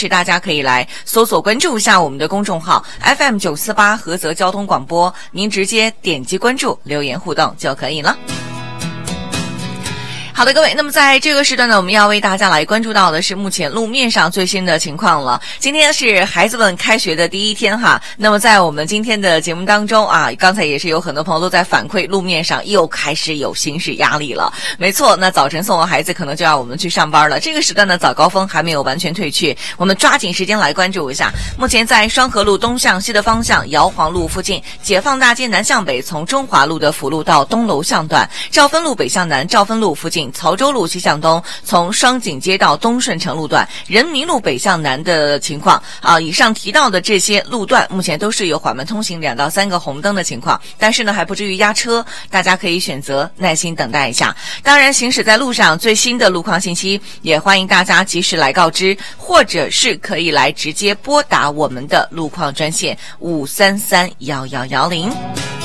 式，大家可以来搜索关注一下我们的公众号 FM948菏泽交通广播，您直接点击关注留言互动就可以了。好的，各位，那么在这个时段呢，我们要为大家来关注到的是目前路面上最新的情况了。今天是孩子们开学的第一天哈，那么在我们今天的节目当中啊，刚才也是有很多朋友都在反馈，路面上又开始有行驶压力了。没错，那早晨送完孩子可能就要我们去上班了。这个时段呢，早高峰还没有完全退去，我们抓紧时间来关注一下。目前在双河路东向西的方向，姚黄路附近，解放大街南向北，从中华路的辅路到东楼巷段，兆丰路北向南，兆丰路附近。曹州路西向东，从双井街到东顺城路段，人民路北向南的情况啊，以上提到的这些路段目前都是有缓慢通行2到3个红灯的情况，但是呢还不至于压车，大家可以选择耐心等待一下。当然，行驶在路上最新的路况信息，也欢迎大家及时来告知，或者是可以来直接拨打我们的路况专线5331110。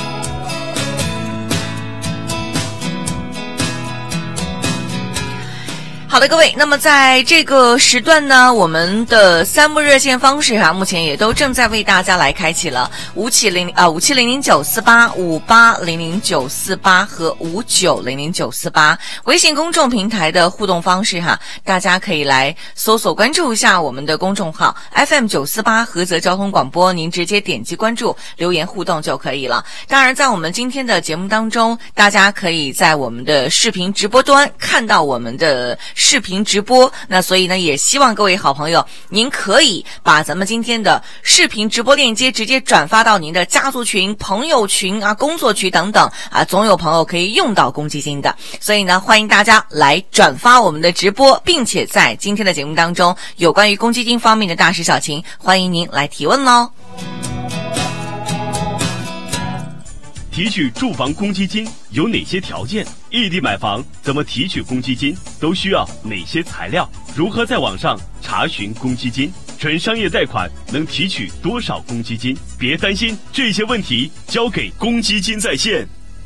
好的，各位，那么在这个时段呢，我们的3部热线方式目前也都正在为大家来开启了570095800948和59000948微信公众平台的互动方式大家可以来搜索关注一下我们的公众号 FM948菏泽交通广播，您直接点击关注留言互动就可以了。当然，在我们今天的节目当中，大家可以在我们的视频直播端看到我们的视频直播，那所以呢，也希望各位好朋友，您可以把咱们今天的视频直播链接直接转发到您的家族群、朋友群工作群等等总有朋友可以用到公积金的。所以呢，欢迎大家来转发我们的直播，并且在今天的节目当中，有关于公积金方面的大事小情，欢迎您来提问喽。 提取住房公积金有哪些条件？异地买房怎么提取公积金？都需要哪些材料？如何在网上查询公积金？纯商业贷款能提取多少公积金？别担心，这些问题交给公积金在线。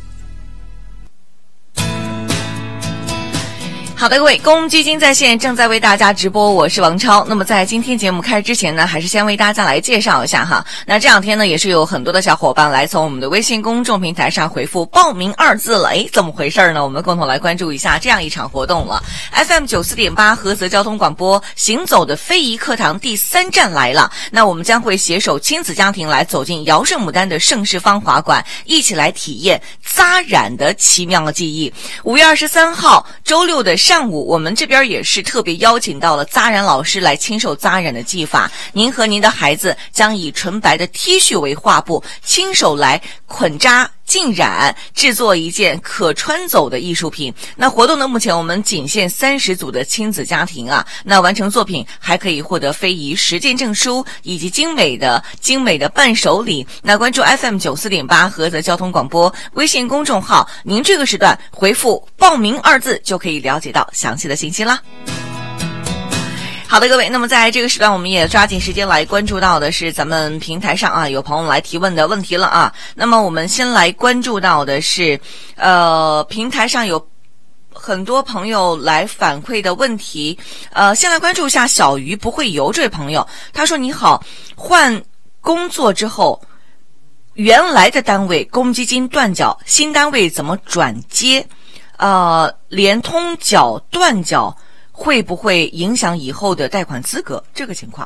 好的，各位，公积金在线正在为大家直播，我是王超。那么在今天节目开始之前呢，还是先为大家来介绍一下那这2天呢，也是有很多的小伙伴来从我们的微信公众平台上回复报名2字了。怎么回事呢？我们共同来关注一下这样一场活动了。FM94.8菏泽交通广播行走的非遗课堂第3站来了。那我们将会携手亲子家庭来走进尧圣牡丹的盛世芳华馆，一起来体验扎染的奇妙的技艺。5月23号周六的上午，我们这边也是特别邀请到了扎染老师来亲授扎染的技法。您和您的孩子将以纯白的 T 恤为画布，亲手来捆扎浸染，制作一件可穿走的艺术品。那活动呢，目前我们仅限30组的亲子家庭那完成作品还可以获得非遗实践证书以及精美的伴手礼。那关注 FM94.8菏泽交通广播微信公众号，您这个时段回复报名2字就可以了解到详细的信息啦。好的，各位，那么在这个时段，我们也抓紧时间来关注到的是咱们平台上有朋友来提问的问题了那么我们先来关注到的是平台上有很多朋友来反馈的问题。先来关注一下小鱼不会游这位朋友，他说：你好，换工作之后，原来的单位公积金断缴，新单位怎么转接？连通缴断缴会不会影响以后的贷款资格？这个情况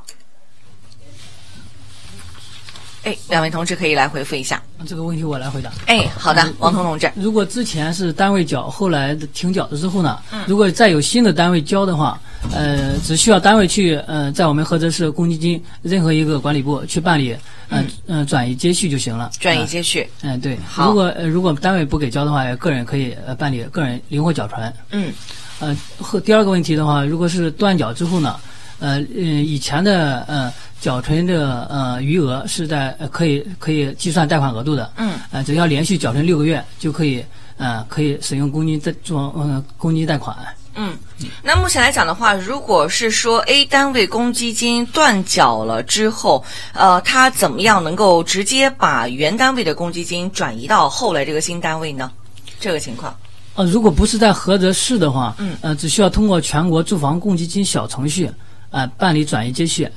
两位同志可以来回复一下。 这个问题我来回答。 好的，王彤同志。 如果之前是单位缴，后来停缴了之后呢，如果再有新的单位交的话，只需要单位去在我们菏泽市公积金任何一个管理部去办理转移接续就行了。 转移接续。 对。 好。 如果单位不给交的话，个人可以办理个人灵活缴传。第二个问题的话，如果是断缴之后呢，以前的缴存的余额是在可以计算贷款额度的。只要连续缴存6个月就可以使用公积金做公积金贷款。 那目前来讲的话，如果是说 A 单位公积金断缴了之后，他怎么样能够直接把原单位的公积金转移到后来这个新单位呢？这个情况。 如果不是在菏泽市的话，只需要通过全国住房公积金小程序办理转移接续，